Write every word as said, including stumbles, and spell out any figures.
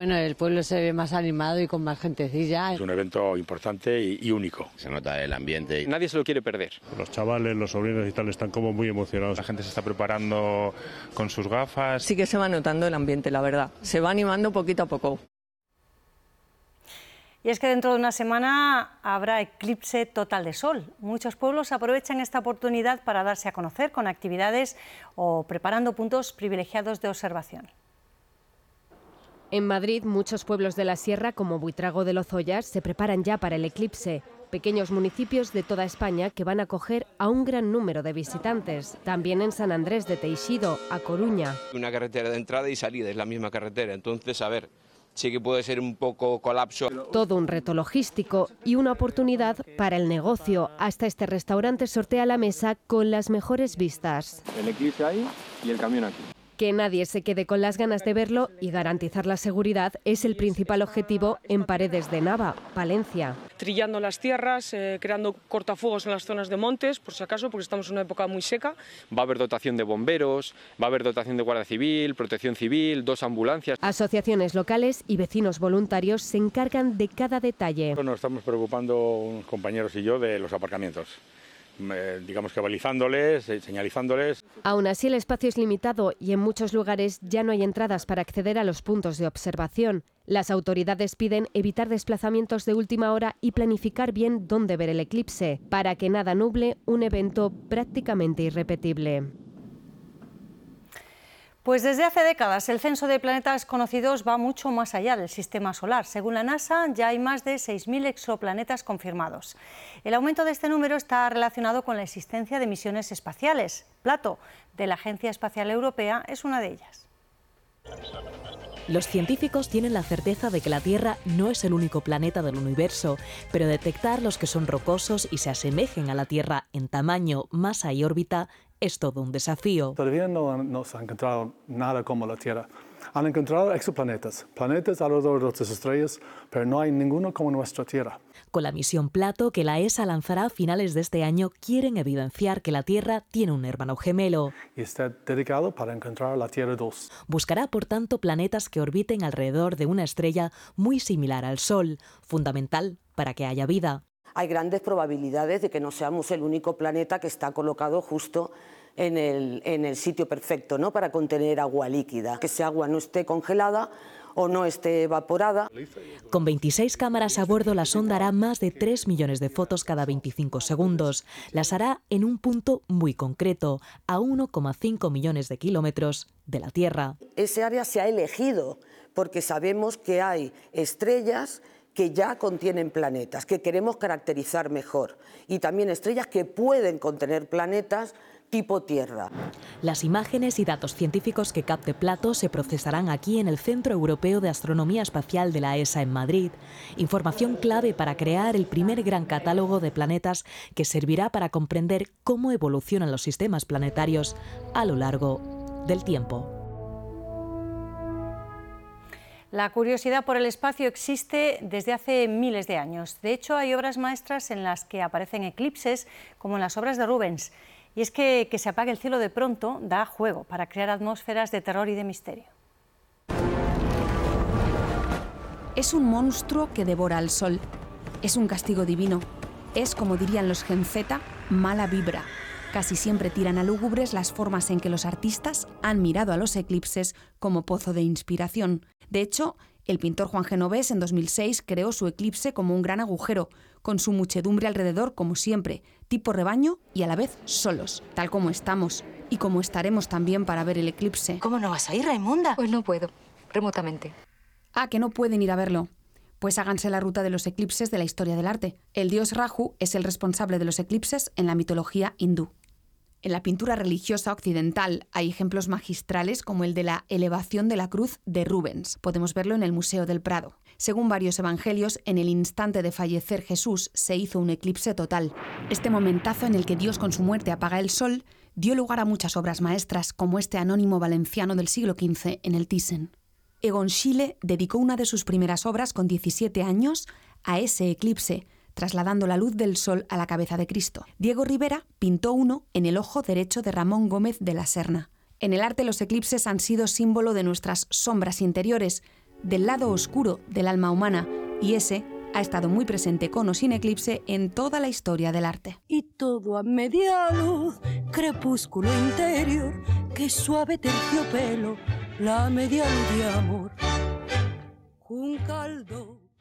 Bueno, el pueblo se ve más animado y con más gentecilla. Es un evento importante y, y único. Se nota el ambiente. Nadie se lo quiere perder. Los chavales, los sobrinos y tal están como muy emocionados. La gente se está preparando con sus gafas. Sí que se va notando el ambiente, la verdad. Se va animando poquito a poco. Y es que dentro de una semana habrá eclipse total de sol. Muchos pueblos aprovechan esta oportunidad para darse a conocer con actividades o preparando puntos privilegiados de observación. En Madrid, muchos pueblos de la sierra, como Buitrago de Lozoya, se preparan ya para el eclipse. Pequeños municipios de toda España que van a acoger a un gran número de visitantes. También en San Andrés de Teixido, a Coruña. Una carretera de entrada y salida, es la misma carretera. Entonces, a ver, sí que puede ser un poco colapso. Todo un reto logístico y una oportunidad para el negocio. Hasta este restaurante sortea la mesa con las mejores vistas. El eclipse ahí y el camión aquí. Que nadie se quede con las ganas de verlo y garantizar la seguridad es el principal objetivo en Paredes de Nava, Palencia. Trillando las tierras, eh, creando cortafuegos en las zonas de montes, por si acaso, porque estamos en una época muy seca. Va a haber dotación de bomberos, va a haber dotación de Guardia Civil, Protección Civil, dos ambulancias. Asociaciones locales y vecinos voluntarios se encargan de cada detalle. Nos estamos preocupando unos compañeros y yo de los aparcamientos. Eh, digamos que balizándoles, eh, señalizándoles. Aún así el espacio es limitado y en muchos lugares ya no hay entradas para acceder a los puntos de observación. Las autoridades piden evitar desplazamientos de última hora y planificar bien dónde ver el eclipse, para que nada nuble un evento prácticamente irrepetible. Pues desde hace décadas el censo de planetas conocidos va mucho más allá del sistema solar. Según la NASA, ya hay más de seis mil exoplanetas confirmados. El aumento de este número está relacionado con la existencia de misiones espaciales. Plato, de la Agencia Espacial Europea, es una de ellas. Los científicos tienen la certeza de que la Tierra no es el único planeta del universo, pero detectar los que son rocosos y se asemejen a la Tierra en tamaño, masa y órbita es todo un desafío. Todavía no, no se ha encontrado nada como la Tierra. Han encontrado exoplanetas, planetas alrededor de otras estrellas, pero no hay ninguno como nuestra Tierra. Con la misión Plato, que la E S A lanzará a finales de este año, quieren evidenciar que la Tierra tiene un hermano gemelo. Y está dedicado para encontrar la Tierra dos. Buscará, por tanto, planetas que orbiten alrededor de una estrella muy similar al Sol, fundamental para que haya vida. Hay grandes probabilidades de que no seamos el único planeta que está colocado justo en el, en el sitio perfecto, ¿no?, para contener agua líquida, que esa agua no esté congelada o no esté evaporada. Con veintiséis cámaras a bordo, la sonda hará más de tres millones de fotos cada veinticinco segundos. Las hará en un punto muy concreto, a uno coma cinco millones de kilómetros de la Tierra. Ese área se ha elegido porque sabemos que hay estrellas que ya contienen planetas, que queremos caracterizar mejor, y también estrellas que pueden contener planetas tipo Tierra. Las imágenes y datos científicos que capte Plato se procesarán aquí en el Centro Europeo de Astronomía Espacial de la E S A en Madrid. Información clave para crear el primer gran catálogo de planetas que servirá para comprender cómo evolucionan los sistemas planetarios a lo largo del tiempo. La curiosidad por el espacio existe desde hace miles de años. De hecho, hay obras maestras en las que aparecen eclipses, como en las obras de Rubens. Y es que que se apague el cielo de pronto da juego para crear atmósferas de terror y de misterio. Es un monstruo que devora al sol. Es un castigo divino. Es, como dirían los Gen Z, mala vibra. Casi siempre tiran a lúgubres las formas en que los artistas han mirado a los eclipses como pozo de inspiración. De hecho, el pintor Juan Genovés en dos mil seis creó su eclipse como un gran agujero, con su muchedumbre alrededor como siempre, tipo rebaño y a la vez solos, tal como estamos y como estaremos también para ver el eclipse. ¿Cómo no vas a ir, Raimunda? Pues no puedo, remotamente. Ah, que no pueden ir a verlo. Pues háganse la ruta de los eclipses de la historia del arte. El dios Rahu es el responsable de los eclipses en la mitología hindú. En la pintura religiosa occidental hay ejemplos magistrales como el de la elevación de la cruz de Rubens. Podemos verlo en el Museo del Prado. Según varios evangelios, en el instante de fallecer Jesús se hizo un eclipse total. Este momentazo en el que Dios con su muerte apaga el sol dio lugar a muchas obras maestras, como este anónimo valenciano del siglo quince en el Thyssen. Egon Schiele dedicó una de sus primeras obras con diecisiete años a ese eclipse, trasladando la luz del sol a la cabeza de Cristo. Diego Rivera pintó uno en el ojo derecho de Ramón Gómez de la Serna. En el arte los eclipses han sido símbolo de nuestras sombras interiores, del lado oscuro del alma humana, y ese ha estado muy presente con o sin eclipse en toda la historia del arte. Y todo a media luz, crepúsculo interior, que suave terciopelo, la media luz de amor. Un caldo